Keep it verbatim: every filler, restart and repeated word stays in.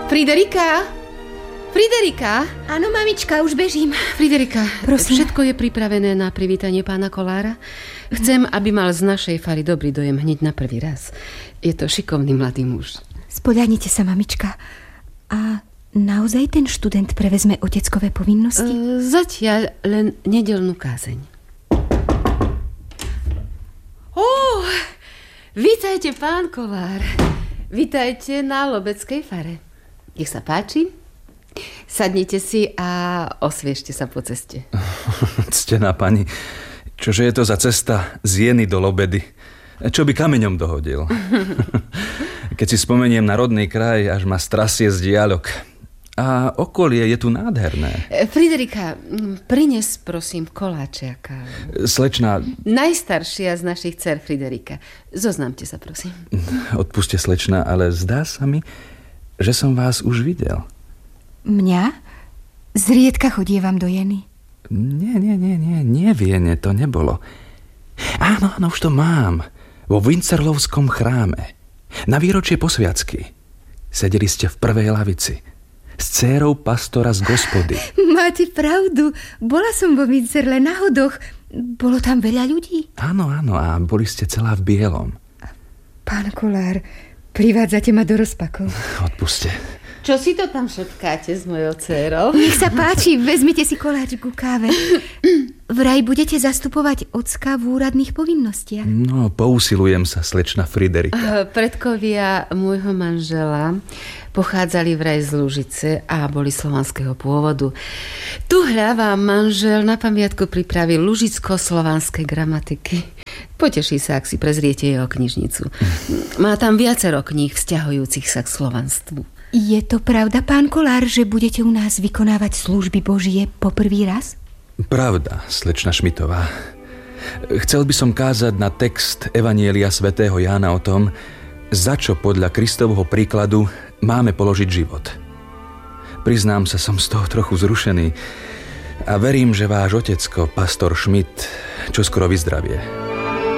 Friderika? Friderika? Áno, mamička, už bežím. Friderika, prosím. Všetko je pripravené na privítanie pána Kolára. Chcem, aby mal z našej fary dobrý dojem hneď na prvý raz. Je to šikovný mladý muž. Spoľahnite sa, mamička. A naozaj ten študent prevezme oteckové povinnosti? E, zatiaľ len nedeľnú kázeň. Ó, vítajte, pán Kolár. Vítajte na Lobeckej fare. Nech sa páči. Sadnite si a osviežte sa po ceste. Ctená pani, čože je to za cesta z Jeny do Lobedy? Čo by kameňom dohodil? Keď si spomeniem na rodný kraj, až ma strasie z diaľok. A okolie je tu nádherné. Friderika, prines prosím koláče a kávu. Slečná... Najstaršia z našich dcer, Friderika. Zoznámte sa, prosím. Odpuste, slečná, ale zdá sa mi, že som vás už videl. Mňa? Zriedka chodievam do Jeny. Nie, nie, nie, nie, nie, Viene, to nebolo. Áno, áno, už to mám. Vo Vincerlovskom chráme. Na výročie posviacky. Sedeli ste v prvej lavici. S dcérou pastora z Gospody. Máte pravdu. Bola som vo Vincerle na hodoch. Bolo tam veľa ľudí? Áno, áno, a boli ste celá v bielom. Pán Kolár, privádzate ma do rozpakov. Odpuste. Čo si to tam šepkáte s mojou dcérou? Nech sa páči, vezmite si koláč ku káve. Vraj budete zastupovať ocka v úradných povinnostiach. No, pousilujem sa, slečna Friderika. Predkovia môjho manžela pochádzali vraj z Lužice a boli slovanského pôvodu. Tu hľa vám manžel na pamiatku pripravil lužicko-slovanské gramatiky. Poteší sa, ak si prezriete jeho knižnicu. Má tam viacero kníh vzťahujúcich sa k slovanstvu. Je to pravda, pán Kolár, že budete u nás vykonávať služby Božie po prvý raz? Pravda, slečna Šmitová. Chcel by som kázať na text Evanielia svätého Jána o tom, za čo podľa Kristovho príkladu máme položiť život. Priznám sa, som z toho trochu zrušený a verím, že váš otecko, pastor Schmidt, čoskoro vyzdravie.